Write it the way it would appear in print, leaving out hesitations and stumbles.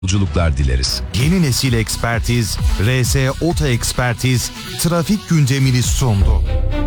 yolculuklar dileriz. Yeni nesil ekspertiz, RS Oto Ekspertiz trafik gündemini sundu.